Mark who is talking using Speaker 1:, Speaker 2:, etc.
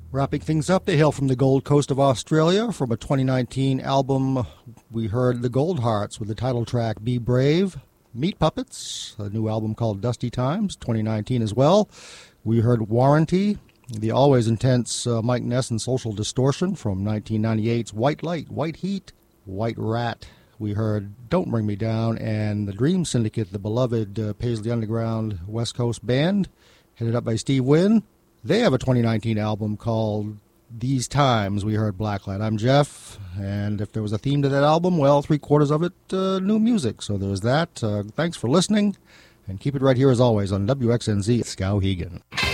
Speaker 1: Wrapping things up, they hail from the Gold Coast of Australia. From a 2019 album, we heard the Goldhearts with the title track Be Brave. Meat Puppets, a new album called Dusty Times, 2019 as well. We heard Warranty, the always intense Mike Ness and Social Distortion from 1998's White Light, White Heat, White Rat. We heard Don't Bring Me Down and the Dream Syndicate, the beloved Paisley Underground West Coast band, headed up by Steve Wynn. They have a 2019 album called These Times. We heard Blacklight. I'm Jeff, and if there was a theme to that album, well, 3/4 of it, new music. So there's that. Thanks for listening, and keep it right here as always on WXNZ Skowhegan.